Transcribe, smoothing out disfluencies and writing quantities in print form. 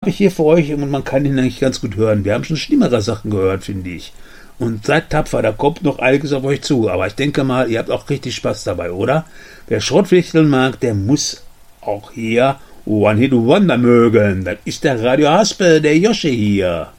ich hier für euch und man kann ihn eigentlich ganz gut hören. Wir haben schon schlimmere Sachen gehört, finde ich. Und seid tapfer, da kommt noch einiges auf euch zu. Aber ich denke mal, ihr habt auch richtig Spaß dabei, oder? Wer Schrottwichteln mag, der muss auch hier One Hit Wonder mögen. Das ist der Radio Haspel, der Josche hier.